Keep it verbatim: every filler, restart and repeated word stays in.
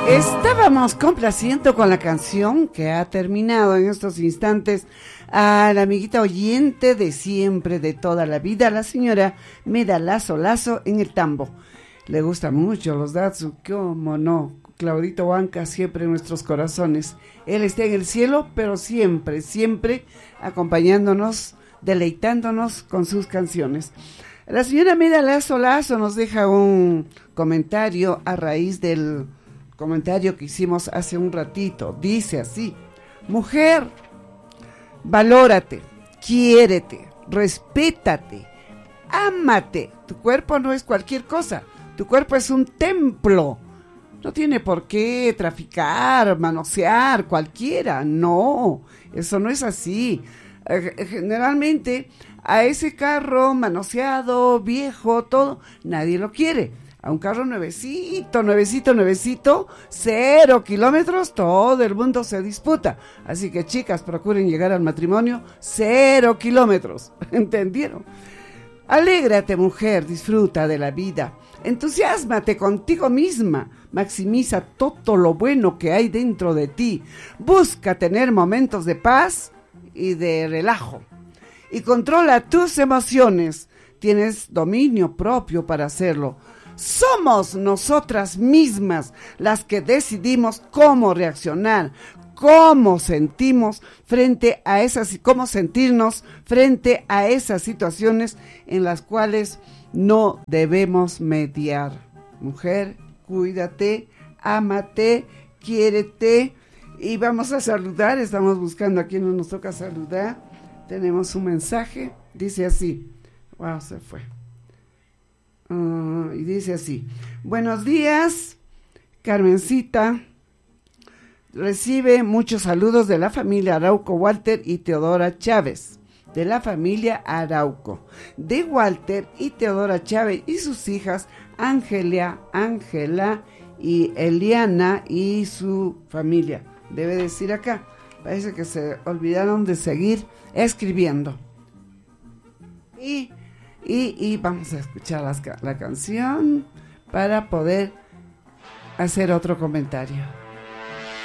Estábamos complaciendo con la canción que ha terminado en estos instantes a la amiguita oyente de siempre, de toda la vida, la señora Meda Lazo Lazo en el tambo. Le gustan mucho los Datsu, cómo no, Claudito Banca siempre en nuestros corazones. Él está en el cielo, pero siempre, siempre acompañándonos, deleitándonos con sus canciones. La señora Meda Lazo Lazo nos deja un comentario a raíz del comentario que hicimos hace un ratito. Dice así: mujer, valórate, quiérete, respétate, ámate. Tu cuerpo no es cualquier cosa, tu cuerpo es un templo. No tiene por qué traficar, manosear cualquiera, no, eso no es así. Generalmente a ese carro manoseado, viejo, todo, nadie lo quiere. A un carro nuevecito, nuevecito, nuevecito, cero kilómetros, todo el mundo se disputa. Así que chicas, procuren llegar al matrimonio cero kilómetros, ¿entendieron? Alégrate, mujer, disfruta de la vida, entusiásmate contigo misma, maximiza todo lo bueno que hay dentro de ti, busca tener momentos de paz y de relajo, y controla tus emociones, tienes dominio propio para hacerlo. Somos nosotras mismas las que decidimos cómo reaccionar, cómo sentimos frente a esas, cómo sentirnos frente a esas situaciones en las cuales no debemos mediar. Mujer, cuídate, ámate, quiérete. Y vamos a saludar, estamos buscando a quien nos toca saludar. Tenemos un mensaje, dice así. Wow, se fue. Uh, y dice así: buenos días, Carmencita. Recibe muchos saludos de la familia Arauco Walter y Teodora Chávez. De la familia Arauco, de Walter y Teodora Chávez y sus hijas Ángela, Ángela y Eliana y su familia. Debe decir acá, parece que se olvidaron de seguir escribiendo. Y, y, y vamos a escuchar las, la canción para poder hacer otro comentario.